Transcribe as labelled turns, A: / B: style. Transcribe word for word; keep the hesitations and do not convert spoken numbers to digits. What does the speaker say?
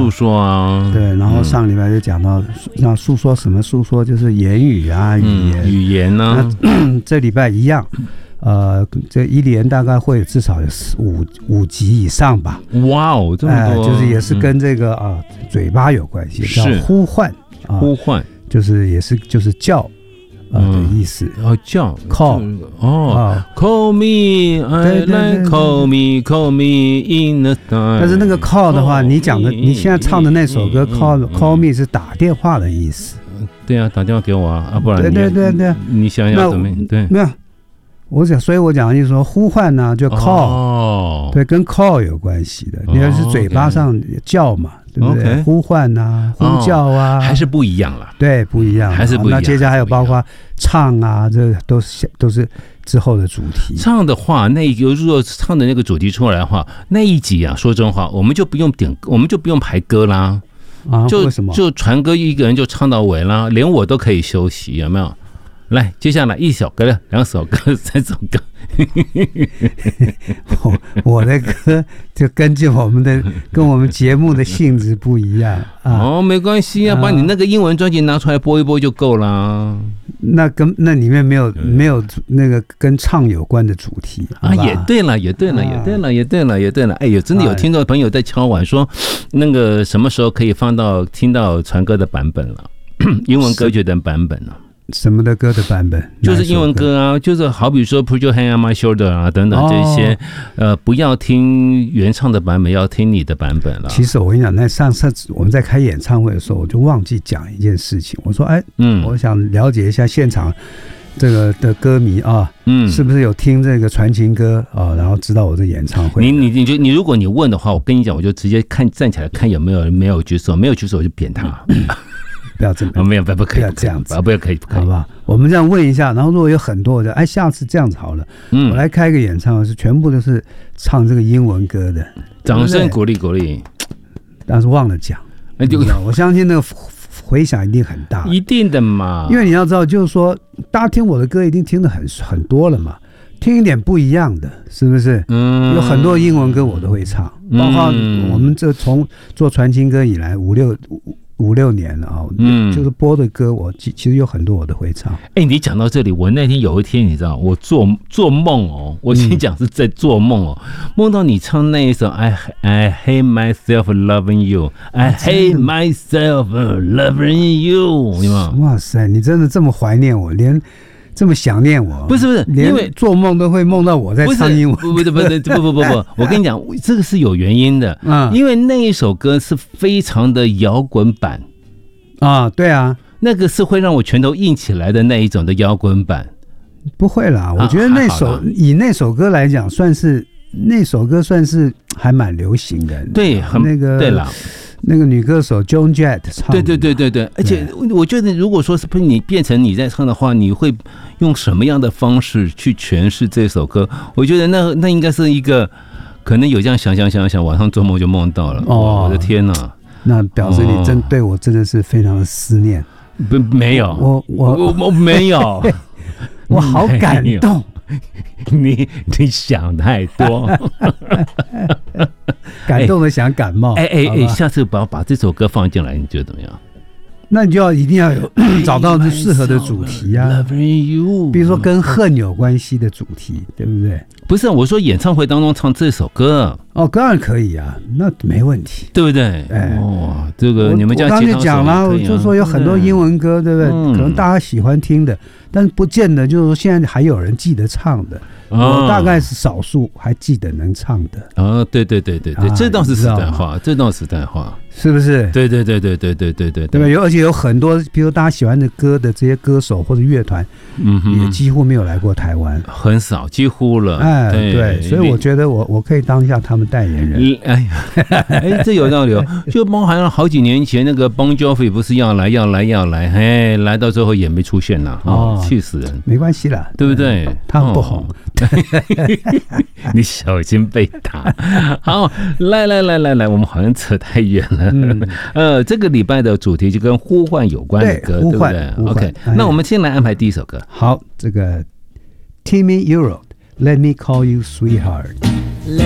A: 诉说啊。
B: 对，然后上礼拜就讲到，那诉说什么？诉说就是言语啊，语言，
A: 嗯、语言呢、
B: 啊。这礼拜一样。呃，这一连大概会至少有五五集以上吧。
A: 哇哦，这么多、
B: 呃，就是也是跟这个啊、呃、嘴巴有关系，叫呼唤啊，
A: 呼唤
B: 就是也是就是叫呃、嗯、的意思。
A: 哦，叫
B: call
A: 哦、啊、，call me I like call me call me in the time。
B: 但是那个 call 的话，你讲的你现在唱的那首歌 call call me 是打电话的意思。
A: 对啊，打电话给我啊，啊不然你
B: 对对对对，
A: 你想要怎么对？
B: 没有。我讲，所以我讲的就是说，呼唤呢、啊，就 call，、哦、对，跟 call 有关系的。你、哦、要是嘴巴上叫嘛，哦、对不对？
A: okay
B: 呼唤啊，呼叫啊，
A: 哦、还是不一样了。
B: 对，不一样，
A: 还是不一样。
B: 那接下来还有包括唱啊，这都是都是之后的主题。
A: 唱的话，那个如果唱的那个主题出来的话，那一集啊，说真话，我们就不用点，我们就不用排歌啦。
B: 啊，
A: 就
B: 为什么？
A: 就传歌一个人就唱到尾啦，连我都可以休息，有没有？来，接下来一首歌了，两首歌，三首歌。
B: 我我的歌就根据我们的跟我们节目的性质不一样啊。
A: 哦，没关系啊，把你那个英文专辑拿出来播一播就够啦。
B: 那跟那里面没有没有那个跟唱有关的主题
A: 啊？也对了，也对了，也对了，也对了，也对了。哎呦，真的有听众朋友在敲碗说，那个什么时候可以放到听到传歌的版本了？英文歌曲的版本了。
B: 什么的歌的版本？
A: 就是英文歌啊，就是好比说 Put Your Hand on My Shoulder 啊等等这些，哦、呃，不要听原唱的版本，要听你的版本了。
B: 其实我跟你讲，那上次我们在开演唱会的时候，我就忘记讲一件事情。我说，哎，嗯，我想了解一下现场这个的歌迷啊，嗯，是不是有听这个传情歌啊，然后知道我这演唱会？
A: 你你你就你如果你问的话，我跟你讲，我就直接看站起来看有没有没有举手，没有举手我就扁他。
B: 不要这么、
A: 哦，没有，不不可以，
B: 不要这样子，
A: 不要可以，不可以，
B: 好吧？我们这样问一下，然后如果有很多，我就哎，下次这样子好了，嗯，我来开个演唱会，是全部都是唱这个英文歌的，
A: 掌声鼓励鼓励。
B: 但是忘了讲，哎，就我相信那个回响一定很大，
A: 一定的嘛，
B: 因为你要知道，就是说，大家听我的歌一定听得很很多了嘛，听一点不一样的，是不是？嗯，有很多英文歌我都会唱，包括我们这从做传情歌以来五六。五六年了啊，嗯，就是播的歌，我其实有很多我都会唱。
A: 哎、欸，你讲到这里，我那天有一天，你知道，我做做梦哦，我先讲是在做梦哦，梦、嗯、到你唱那一首 I I hate myself loving you, I hate myself loving you， 有没有？
B: 哇塞，你真的这么怀念我，连。这么想念我？
A: 不是不是，因为
B: 做梦都会梦到我在唱英文。
A: 不不不不不不不不，我跟你讲，这个是有原因的。嗯，因为那一首歌是非常的摇滚版
B: 啊，对啊，
A: 那个是会让我拳头硬起来的那一种的摇滚版。
B: 不会啦，我觉得那首、啊、以那首歌来讲，算是那首歌算是还蛮流行的。
A: 对，很
B: 那个
A: 对了。
B: 那个女歌手 Joan Jett 唱的，
A: 对对对对对，而且我觉得，如果说是你变成你在唱的话，你会用什么样的方式去诠释这首歌？我觉得那那应该是一个，可能有这样想想想想，晚上做梦就梦到了。哦，我的天哪！
B: 那表示你真对我真的是非常的思念。
A: 不，没有，
B: 我我
A: 我我没有，
B: 我好感动。
A: 你你想太多，
B: 感动的想感冒。
A: 哎哎哎，下次把把这首歌放进来，你觉得怎么样？
B: 那你就要一定要有找到适合的主题啊，比如说跟恨有关系的主题，对不对？
A: 不是，我说演唱会当中唱这首歌，
B: 哦，当然可以啊，那没问题，
A: 对不对？哎，哦，这个你们家
B: 我刚才讲了，我就说有很多英文歌，对不对？可能大家喜欢听的，但是不见得就是说现在还有人记得唱的。我大概是少数还记得能唱的
A: 啊，对对对对对，这倒是实在话，这倒是实在话，
B: 是不是？
A: 对对对对对对对对
B: 对吧？有而且有很多，比如大家喜欢的歌的这些歌手或者乐团，嗯，也几乎没有来过台湾，
A: 很少，几乎了。
B: 哎，对，所以我觉得我我可以当一下他们代言人。
A: 哎呀，哎，这有道理哦，就包含了好几年前那个 Bon Jovi 不是要来要来要来，哎，来到最后也没出现呐，哦，气死人。
B: 没关系啦，
A: 对不对？
B: 他们不红。
A: 你小心被打。好，来来来来来，我们好像扯太远了。嗯、呃，这个礼拜的主题就跟呼唤有关的歌， 对, 对不对 ？OK，、哎、那我们先来安排第一首歌。
B: 好，这个 Timmy Euro，Let Me Call You Sweetheart。